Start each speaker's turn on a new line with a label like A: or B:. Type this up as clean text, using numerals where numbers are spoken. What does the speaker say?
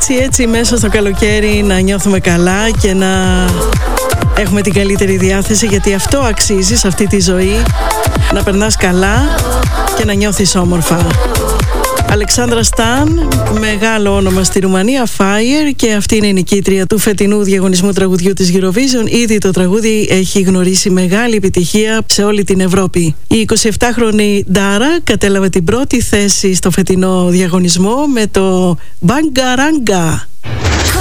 A: έτσι μέσα στο καλοκαίρι να νιώθουμε καλά και να έχουμε την καλύτερη διάθεση, γιατί αυτό αξίζει σε αυτή τη ζωή, να περνάς καλά και να νιώθεις όμορφα. Αλεξάνδρα Σταν, μεγάλο όνομα στη Ρουμανία, Fire, και αυτή είναι η νικήτρια του φετινού διαγωνισμού τραγουδιού της Eurovision. Ήδη το τραγούδι έχει γνωρίσει μεγάλη επιτυχία σε όλη την Ευρώπη. Η 27χρονη Ντάρα κατέλαβε την πρώτη θέση στο φετινό διαγωνισμό με το Bangaranga.